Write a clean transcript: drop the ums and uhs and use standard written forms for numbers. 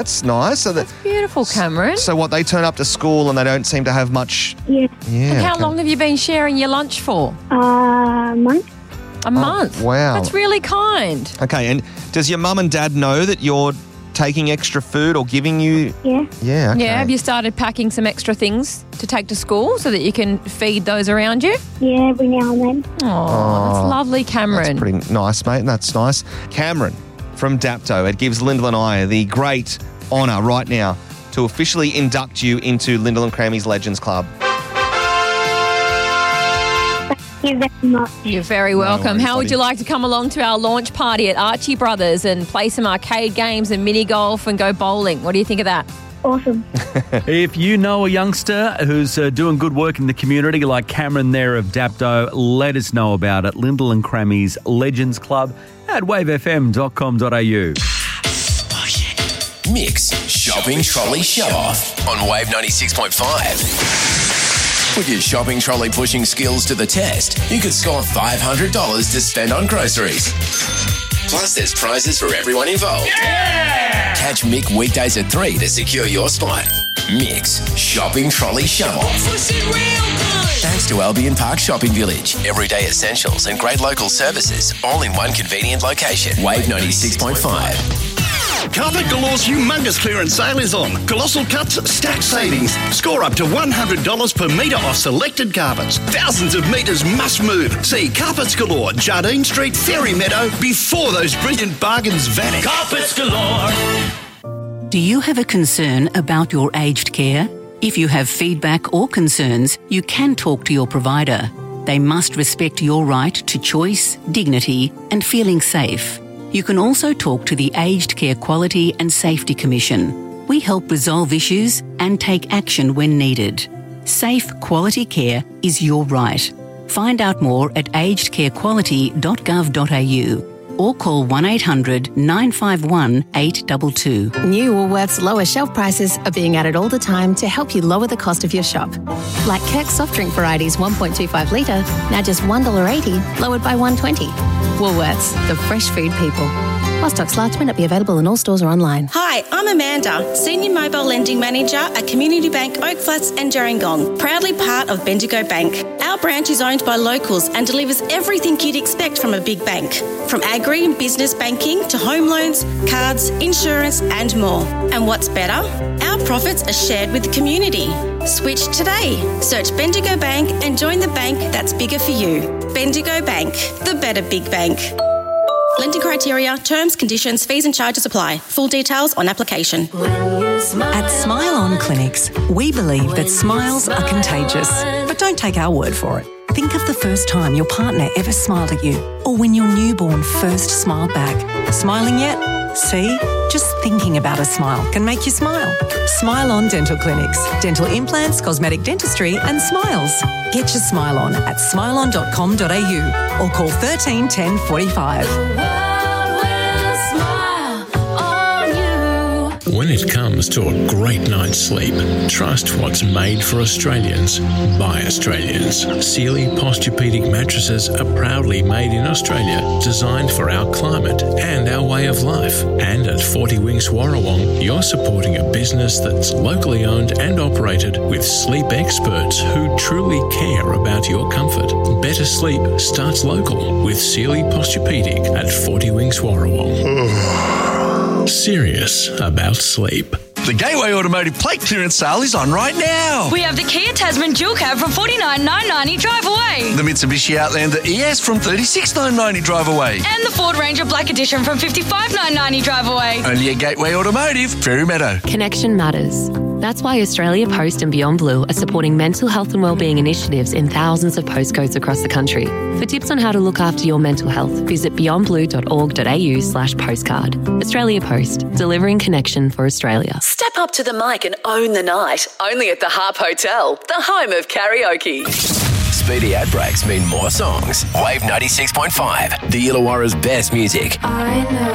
That's nice. So That's beautiful, Cameron. So what, they turn up to school and they don't seem to have much... Yeah. Yeah. And how long have you been sharing your lunch for? A month. A month? Wow. That's really kind. Okay, and does your mum and dad know that you're taking extra food or giving you... Yeah. Yeah, okay. Yeah, have you started packing some extra things to take to school so that you can feed those around you? Yeah, every now and then. Oh, that's lovely, Cameron. That's pretty nice, mate. That's nice. Cameron from Dapto. It gives Lyndall and I the great honour right now to officially induct you into Lyndall and Crammy's Legends Club. Thank you very much. You're very welcome. worries, How would buddy. you like to come along to our launch party at Archie Brothers and play some arcade games and mini golf and go bowling? What do you think of that? Awesome. If you know a youngster who's doing good work in the community like Cameron there of Dapto, let us know about it. Lyndall and Crammy's Legends Club at wavefm.com.au. Mix Shopping Trolley Show Off on Wave 96.5. Put your shopping trolley pushing skills to the test. You could score $500 to spend on groceries. Plus, there's prizes for everyone involved. Yeah! Catch Mick weekdays at 3 to secure your spot. Mix Shopping Trolley Show Off. Thanks to Albion Park Shopping Village. Everyday essentials and great local services, all in one convenient location. Wave 96.5. Carpet Galore's humongous clearance sale is on. Colossal cuts, stack savings. Score up to $100 per metre off selected carpets. Thousands of metres must move. See Carpets Galore, Jardine Street, Ferry Meadow, before those brilliant bargains vanish. Carpets Galore. Do you have a concern about your aged care? If you have feedback or concerns, you can talk to your provider. They must respect your right to choice, dignity, and feeling safe. You can also talk to the Aged Care Quality and Safety Commission. We help resolve issues and take action when needed. Safe, quality care is your right. Find out more at agedcarequality.gov.au or call 1800 951 822. New Woolworths lower shelf prices are being added all the time to help you lower the cost of your shop. Like Kirk soft drink varieties 1.25 litre, now just $1.80, lowered by $1.20. Woolworths, the fresh food people. While stocks last may not be available in all stores or online. Hi, I'm Amanda, Senior Mobile Lending Manager at Community Bank Oak Flats and Gerringong, proudly part of Bendigo Bank. Our branch is owned by locals and delivers everything you'd expect from a big bank, from agri and business banking to home loans, cards, insurance and more. And what's better? Our profits are shared with the community. Switch today. Search Bendigo Bank and join the bank that's bigger for you. Bendigo Bank, the better big bank. Lending criteria, terms, conditions, fees and charges apply. Full details on application. At Smile On Clinics, we believe that smiles are contagious. But don't take our word for it. Think of the first time your partner ever smiled at you, or when your newborn first smiled back. Smiling yet? See? Just thinking about a smile can make you smile. Smile On Dental Clinics. Dental implants, cosmetic dentistry and smiles. Get your smile on at smileon.com.au or call 13 10 45. When it comes to a great night's sleep, trust what's made for Australians by Australians. Sealy Posturepedic mattresses are proudly made in Australia, designed for our climate and our way of life. And at 40 Winks Warrawong, you're supporting a business that's locally owned and operated with sleep experts who truly care about your comfort. Better sleep starts local with Sealy Posturepedic at 40 Winks Warrawong. Serious about sleep. The Gateway Automotive plate clearance sale is on right now. We have the Kia Tasman dual cab from $49,990 drive away. The Mitsubishi Outlander ES from $36,990 drive away. And the Ford Ranger Black Edition from $55,990 drive away. Only at Gateway Automotive, Ferry Meadow. Connection matters. That's why Australia Post and Beyond Blue are supporting mental health and wellbeing initiatives in thousands of postcodes across the country. For tips on how to look after your mental health, visit beyondblue.org.au/postcard. Australia Post, delivering connection for Australia. Step up to the mic and own the night. Only at the Harp Hotel, the home of karaoke. Speedy ad breaks mean more songs. Wave 96.5, the Illawarra's best music. I know.